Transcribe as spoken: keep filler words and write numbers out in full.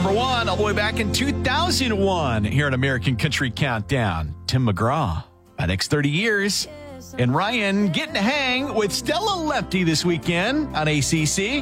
number one all the way back in two thousand one here on American Country Countdown. Tim McGraw, my next thirty years. And Ryan getting to hang with Stella Lepty this weekend on A C C.